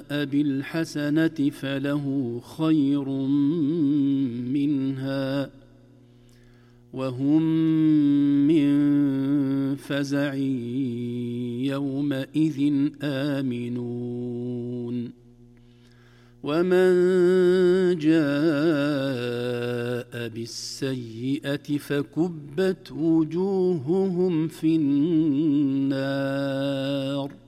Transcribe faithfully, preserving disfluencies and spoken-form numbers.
جاء بالحسنة فله خير منها وهم من فزع يومئذ آمنون ومن جاء بالسيئة فكبت وجوههم في النار